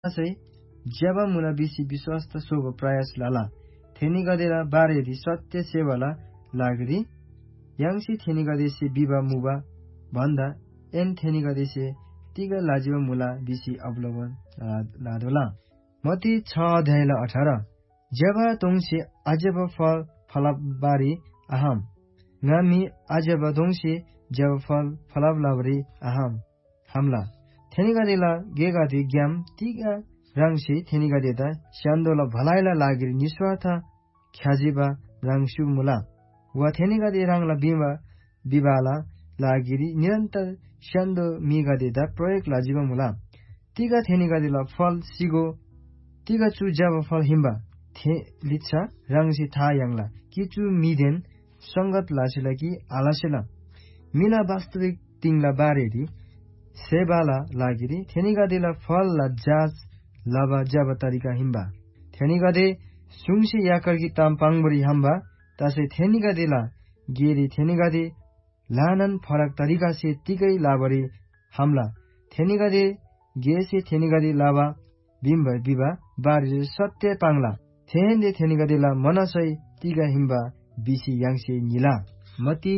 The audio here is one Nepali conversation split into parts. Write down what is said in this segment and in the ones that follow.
चाहिँ जब मुला बिसी विश्वस्त सोगो प्रयास लाला थेनी गदेला बारेदी सत्य सेवाला लागरी यांसी थेनी गदेसे बिबा मुबा भन्दा एन थेनी गदेसे तिग लाजिब मुला बिसी अवलम्बन लादोला मती 6:18 जब तोंसे अजब फल फलाबारी अहम गामी अजब तोंसे जब फल फलाबलाबरी अहम हमला थेनी गदेला गेगादी ग्याम तिगा रांगसी थेनी गदेदा शान्दोला भलाइला लागरी निस्वार्थ ख्याजिबा रांगसु मुला वा थेनी गदे रांगला बिबाला लागिरी निरन्तर शान्दो मी गदेदा प्रयोग लाजिबा मुला तिगा थेनी गदेला फल सिगो तिगा चु जब फल हिम्बा थे लिच्छा रांगसी था यांगला किचु मिदेन संगत लासेला कि आलासेला मिला वास्तविक तिङला बारेदी सेबाला लागिरी थेनी गदेला फल ला जाज लाबा जब तरिका हिम्बा थेनी गदे सुङसे याकर्की तामपाङबरी हम्बा तासे थेनी गदेला गेरी थेनी गदे लानन फरक तरिका से तिगै लाबरी हमला थेनी गदे गेसे थेनी गदे लाबा बिम्बर बिबा बारी सत्य पाङला थेनदे थेनी गदेला मनसै तिगा हिम्बा बिसी यांगसे निला मती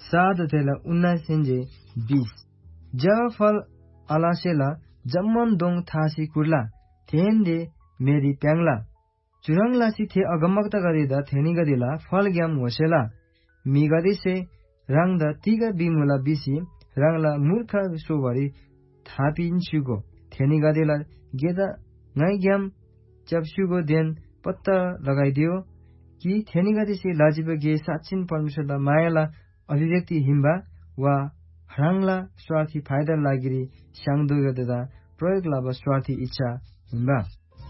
7:19 जब फल आलासेला जम्मन दोङ थासी कुर्ला थेनदे मेरी प्याङला चुरङलासी थे अगमक्ता गरेदा थेनी गदेला फल ग्याम होसेला मी गदेसे रांगदा तिगा बिमुला बिसी रांगला मूर्ख सोभरी थापिन्सुगो थेनी गदेला गेदा नाइ ग्याम चप्सुगो देन पत्ता लगाइदियो कि थेनी गदेसे लाजिब गे साचिन परमेश्वरला मायाला अभिव्यक्ति हिम्बा वा हराङला स्वार्थी फाइदा लागिरी स्याङदो गदेदा प्रयोग लाभ स्वार्थी इच्छा हिम्बा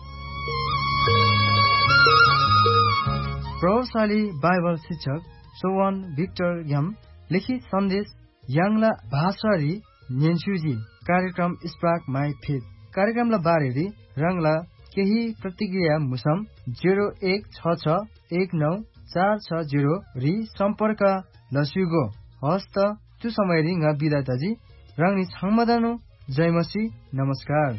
प्रभावशाली बाइबल शिक्षक सोवन भिक्टर याम लिखित सन्देश यांगला भाषारी नेन्सुजी कार्यक्रम स्पार्क माई फेथ कार्यक्रमला बारेरी रंगला केही प्रतिक्रिया मुसम 0166194660 री सम्पर्क लसुगो हस्त त्यो समय रि nga बिदाताजी रंगनी छाङमदानो जयमसी नमस्कार।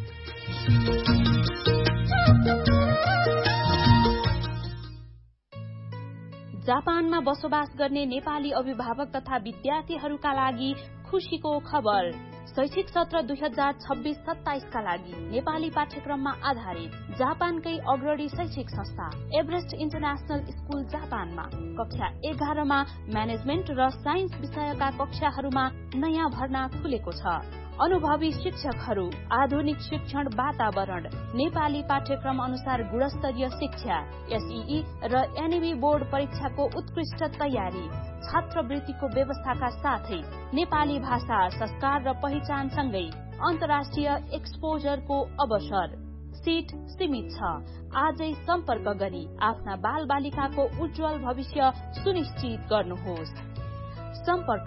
जापानमा बसोबास गर्ने नेपाली अभिभावक तथा विद्यार्थीहरूका लागि खुशीको खबर। शैक्षिक सत्र 2026-27 का लागि नेपाली पाठ्यक्रममा आधारित जापानकै अग्रणी शैक्षिक संस्था एभरेस्ट इन्टरनेशनल स्कुल जापानमा कक्षा 11 मा म्यानेजमेन्ट र साइन्स विषयका कक्षाहरूमा नयाँ भर्ना खुलेको छ। अनुभवी शिक्षकहरू, आधुनिक शिक्षण वातावरण, नेपाली पाठ्यक्रम अनुसार गुणस्तरीय शिक्षा, एसईई र एनईबी बोर्ड परीक्षाको उत्कृष्ट तयारी, छात्रवृत्तिको व्यवस्थाका साथै नेपाली भाषा, संस्कार र पहिचानसँगै अन्तर्राष्ट्रिय एक्सपोजरको अवसर। सीट सीमित छ। आजै सम्पर्क गरी आफ्ना बालबालिकाको उज्जवल भविष्य सुनिश्चित गर्नुहोस्। सम्पर्क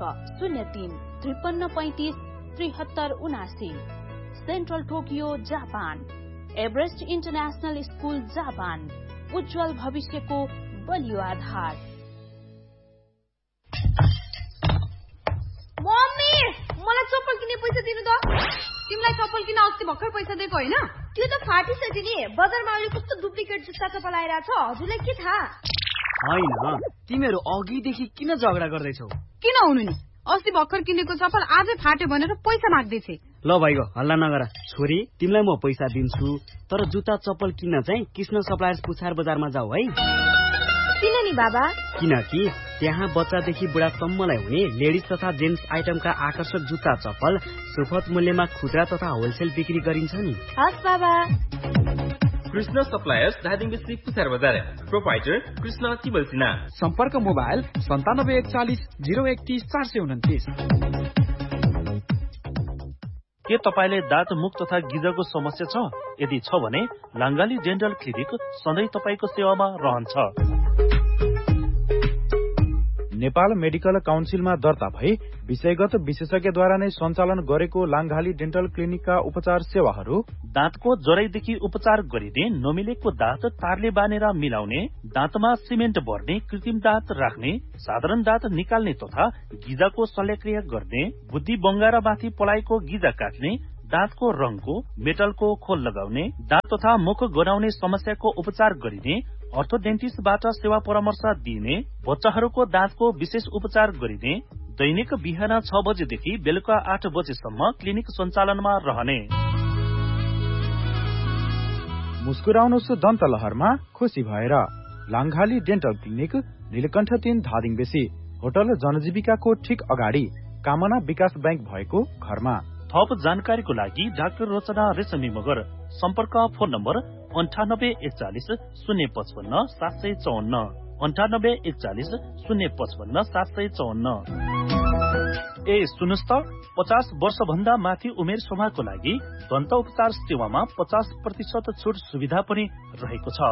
03-5335-7379 central Tokyo Japan. Everest international school Japan, उज्जवल भविष्यको बलियो आधार। मम्मी, मलाई चप्पल किन्ने पैसा दिनु त। तिमीलाई चप्पल किन्न अस्ति भर्खर पैसा दिएको हैन? त्यो त फाटिसक्यो नि। बजारमा अहिले कस्तो डुप्लिकेट जुत्ता चप्पल आइरहेछ, हजुरलाई के थाहा? हैन, तिमीहरु अघिदेखि किन झगडा गर्दैछौ? किन हुनु नि? अस्ति भर्खर किनेको चप्पल आजै फाट्यो भनेर पैसा माग्दैछे। ल भाइको हल्ला नगर। छोरी, तिमीलाई म पैसा दिन्छु, तर जुत्ता चप्पल किन्न चाहिँ कृष्ण सप्लायर्स पुछार बजारमा जाऊ है। किन नि बाबा? किनकि त्यहाँ बच्चादेखि बुढासम्मलाई हुने लेडिज तथा जेन्ट्स आइटमका आकर्षक जुत्ता चप्पल सुपथ मूल्यमा खुद्रा तथा होलसेल बिक्री गरिन्छ नि। हस् बाबा। कृष्ण सप्लायर्स धादिङबेसी पुछार बजार। प्रोपाइटर कृष्ण तिबल सिन्हा। सम्पर्क मोबाइल 9741400130 429। के तपाईले दाँत मुख तथा गिजको समस्या छ? यदि छ भने लाङ्गाली डेन्टल क्लिनिक सधैँ तपाईको सेवामा रहन्छ। नेपाल मेडिकल काउन्सिलमा दर्ता भई विषयगत विशेषज्ञद्वारा नै सञ्चालन गरेको लाङ्गाली डेन्टल क्लिनिकका उपचार सेवाहरू दाँतको जराइदेखि उपचार गरिने, नमिलेको दाँत तारले बानेर मिलाउने, दाँतमा सिमेन्ट भर्ने, कृत्रिम दाँत राख्ने, साधारण दाँत निकाल्ने तथा गिजाको शल्यक्रिया गर्ने, बुद्धि बङ्गारामाथि पलाएको गिजा काट्ने, दाँतको रङको मेटलको खोल लगाउने, दाँत तथा मुख गनाउने समस्याको उपचार गरिने, अर्थोडेन्टिस्टबाट सेवा परामर्श दिइने, बच्चाहरूको दाँतको विशेष उपचार गरिने, दैनिक बिहान 6 बजेदेखि बेलुका 8 बजेसम्म क्लिनिक सञ्चालनमा रहने। मुस्कुराउनुस् दन्त लहरमा खुसी भएर लाङघाली डेन्टल क्लिनिक नीलकण्ठ 3 धादिङ बेसी होटल जनजीविकाको ठिक अगाडि कामना विकास बैंक भएको घरमा। थप जानकारीको लागि डाक्टर रचना रेशमी मगर। सम्पर्क फोन नम्बर 9841 055 754 9841 055 754। ए सुन्नुस् त, 50 वर्ष भन्दा माथि उमेर समूहको लागि दन्त उपचार सेवामा 50% छुट सुविधा पनि रहेको छ।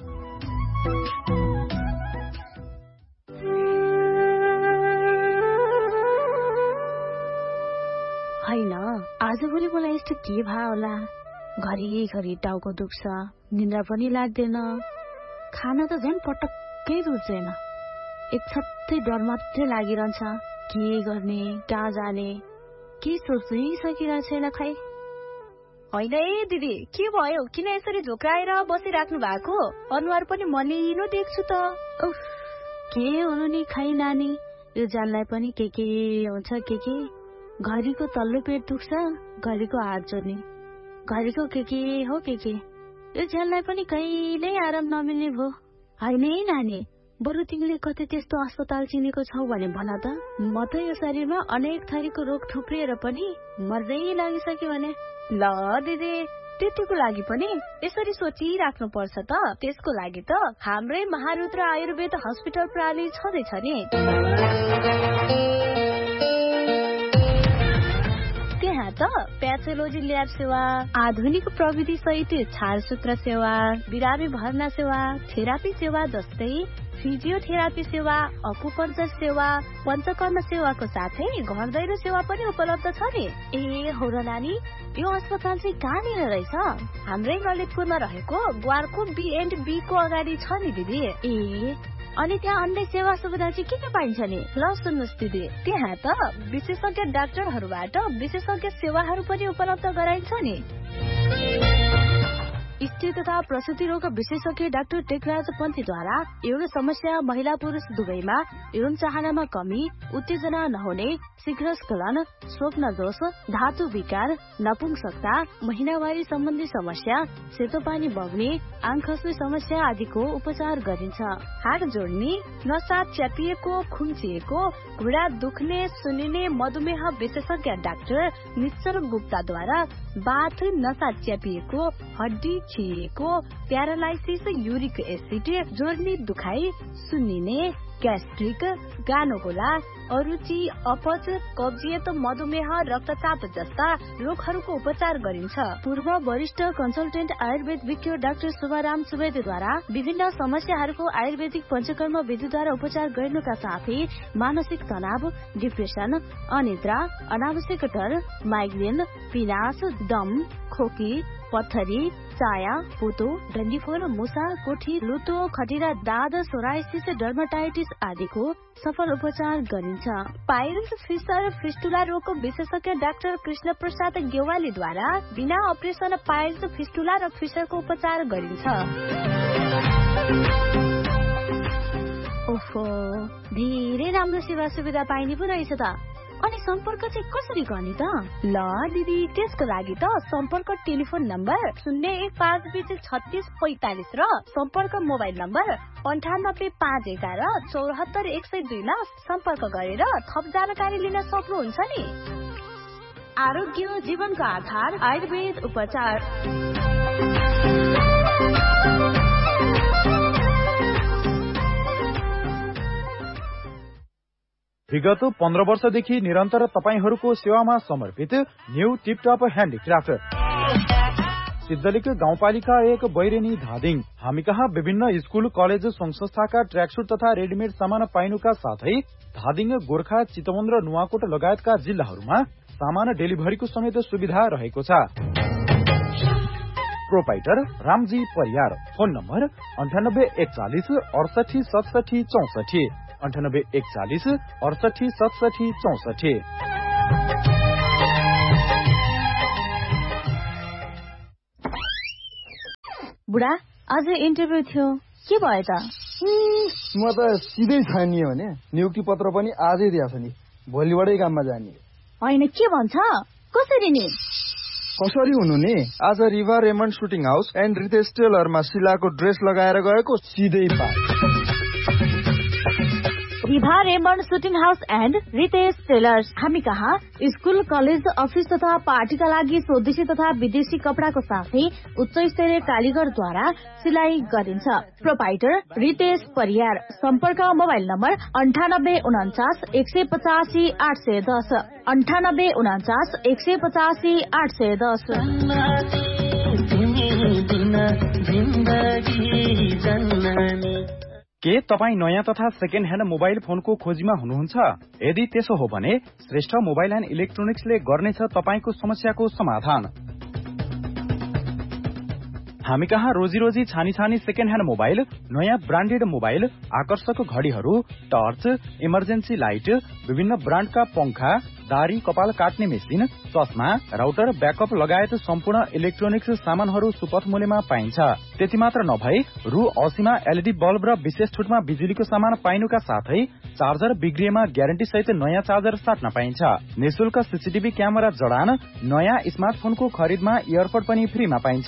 हैन, आजभोलि मलाई यस्तो के भयो होला? घरिघरि टाउको दुख्छ, निन्द्रा पनि लाग्दैन, खाना त झन् पटक्कै रुच्दैन, एक छत्तै डर मात्रै लागिरहन्छ। के गर्ने, कहाँ जाने, के सोच्नै सकिरहेको छैन खै। होइन है दिदी, के भयो? किन यसरी झोक्राएर बसिराख्नु भएको? अनुहार पनि मलिनो देख्छु त। के हुनु नि खै नानी, यो जानलाई पनि के हुन्छ के घरिको तल्लो पेट दुख्छ, घरिको हात जोड्ने, घरिको के हो के यो जानलाई पनि कहिल्यै आराम नमिल्ने भो। होइन है नानी, बरु तिमीले कतै त्यस्तो अस्पताल चिनेको छौ भने भन त। म त यो शरीरमा अनेक थरीको रोग थुप्रिएर पनि मर्दै लागिसक्यो भने। ल दिदी, त्यतिको लागि पनि यसरी सोचिराख्नु पर्छ त। त्यसको लागि त हाम्रै महारुद्र आयुर्वेद हस्पिटल प्रणाली छँदैछ नि। त्यहाँ त प्याथोलोजी ल्याब सेवा, आधुनिक प्रविधि सहित छालसूत्र सेवा, बिरामी भर्ना सेवा, थेरापी सेवा जस्तै फिजियोथेरापी सेवा, अकुपञ्चर सेवा, पञ्चकर्म सेवाको साथै घर दैलो सेवा पनि उपलब्ध छ नि। ए हो र नानी, यो अस्पताल चाहिँ कहाँनिर रहेछ? हाम्रै ललितपुरमा रहेको ग्वारको B&B को अगाडि छ नि दिदी। ए, अनि त्यहाँ अन्य सेवा सुविधा चाहिँ के पाइन्छ नि? ल सुन्नुहोस् दिदी, त्यहाँ त विशेषज्ञ डाक्टरहरूबाट विशेषज्ञ सेवाहरू पनि उपलब्ध गराइन्छ नि। स्त्री तथा प्रसूति रोग विशेषज्ञ डाक्टर टेकराज पन्थीद्वारा यौन समस्या महिला पुरुष दुवैमा यौन चाहनामा कमी, उत्तेजना नहुने, शीघ्र स्खलन, स्वप्न दोष, धातु विकार, नपुंसकता, महिनावारी सम्बन्धी समस्या, सेतो पानी बग्ने, आँख खस्ने समस्या आदिको उपचार गरिन्छ। हात जोड्ने, नसा च्यापिएको, खुम्चिएको, घुँडा दुख्ने, सुनिने मधुमेह विशेषज्ञ डाक्टर निश्चल गुप्ताद्वारा बाथ, नसा च्यापिएको, हड्डी खिएको, प्यारालाइसिस, युरिक एसिड, जोर्नी दुखाइ, सुन्निने, ग्यास्ट्रिक, गानोगोला, अरुचि, अपच, कब्जियत, मधुमेह, रक्तचाप जस्ता रोगहरूको उपचार गरिन्छ। पूर्व वरिष्ठ कन्सल्टेन्ट आयुर्वेद विज्ञ डाक्टर शुभाराम सुवेदीद्वारा विभिन्न समस्याहरूको आयुर्वेदिक पञ्चकर्म विधिद्वारा उपचार गर्नुका साथै मानसिक तनाव, डिप्रेसन, अनिद्रा, अनावश्यक डर, माइग्रेन, पिनास, दम, खोकी, पत्थरी, चाया, पोतो, डन्डीफोर, मुसा, कोठी, लुतो, खटिरा, दाद, सोराइसिस, डर्माटाइटिस आदिको सफल उपचार गरिन्छ। पाइल्स, फिसर, फिस्टुला रोगको विशेषज्ञ डाक्टर कृष्ण प्रसाद गेवालीद्वारा बिना अपरेसन पाइल्स, फिस्टुला र फिसरको उपचार गरिन्छ। ओहो, धेरै राम्रो सेवा सुविधा पाइने पो रहेछ त। अनि सम्पर्क चाहिँ कसरी गर्ने त? ल दिदी, त्यसको लागि त सम्पर्क टेलिफोन नम्बर 015203645 र सम्पर्क मोबाइल नम्बर 9851174102 मा सम्पर्क गरेर थप जानकारी लिन सक्नुहुन्छ नि। आरोग्य जीवनको आधार आयुर्वेद उपचार। विगत 15 वर्षदेखि निरन्तर तपाईहरूको सेवामा समर्पित न्यू टिपटप ह्यान्डिक्राफ्ट सिद्धलिक गाउँपालिका 1 बैरेनी धादिङ। हामी कहाँ विभिन्न स्कूल, कलेज, संघ संस्थाका ट्र्याकसुट तथा रेडिमेड सामान पाइनुका साथै धादिङ, गोर्खा, चितवन र नुवाकोट लगायतका जिल्लाहरूमा सामान डेलिभरीको समेत सुविधा रहेको छ। Proprietor Ramji Pariyar. Phone number 9841 68 67 64 9841 68 67 64। बुढा आज इन्टरभ्यू थियो, के भयो त? म त सिधै छानियो भने नियुक्ति पत्र पनि आजै दिएछ नि, भोलिबाटै काममा जाने। होइन, के भन्छ? कसरी नि? कसरी हुनु नि, आज Riva Raymond shooting house and Ritesh टेलरमा शिलाको dress लगाएर गएको, सिधै पाए। Riva Raymond shooting house and Ritesh tailors. हामी कहाँ स्कुल, कलेज, अफिस तथा पार्टीका लागि स्वदेशी तथा विदेशी कपडाको साथै उच्च स्तरीय कारीगरद्वारा सिलाई गरिन्छ। प्रोपाइटर रितेश परियार। सम्पर्क मोबाइल नम्बर 9849 185 810 9849 185 810। के तपाईँ नयाँ तथा सेकेन्ड ह्यान्ड मोबाइल फोनको खोजीमा हुनुहुन्छ? यदि त्यसो हो भने श्रेष्ठ मोबाइल एन्ड इलेक्ट्रोनिक्सले गर्नेछ तपाईको समस्याको समाधान। हामी कहाँ रोजी छानी सेकेन्ड ह्यान्ड मोबाइल, नयाँ ब्रान्डेड मोबाइल, आकर्षक घडीहरू, टर्च, इमर्जेन्सी लाइट, विभिन्न ब्रान्डका पंखा, दारी कपाल काट्ने मेसिन, चस्मा, राउटर, ब्याकअप लगायत सम्पूर्ण इलेक्ट्रोनिक्स सामानहरू सुपथ मूल्यमा पाइन्छ। त्यति मात्र नभई रु 80 मा एलईडी बल्ब र विशेष छुटमा बिजुलीको सामान पाइनुका साथै चार्जर बिग्रिएमा ग्यारेन्टी सहित नयाँ चार्जर साट्न पाइन्छ। निशुल्क सीसीटीभी क्यामेरा जडान, नयाँ स्मार्टफोनको खरिदमा इयरफोन पनि फ्रीमा पाइन्छ।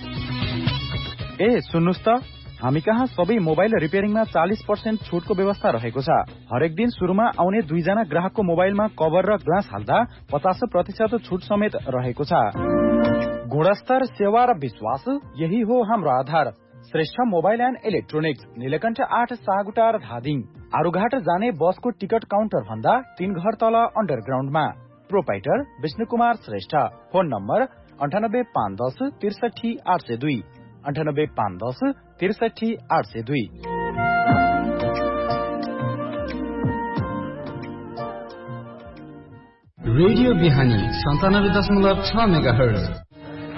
सुन्नुस् त, हामी कहाँ सबै मोबाइल रिपेयरिङमा 40% छुटको व्यवस्था रहेको छ। हरेक दिन सुरुमा आउने 2 जना ग्राहकको मोबाइलमा कभर र ग्लास हाल्दा 50% छुट समेत रहेको छ। गुणस्तर, सेवा र विश्वास, यही हो हाम्रो आधार। Shrestha mobile and electronics, Neelkanth 8 सागुटार Dhading. Arughat जाने बसको टिकट काउन्टर भन्दा 3 घर तल अन्डरग्राउन्डमा। Proprietor Vishnu Kumar Shrestha. Phone number 9851 63 802 9851 63 802। Radio बिहानी 97.6 मेगाहर्ज।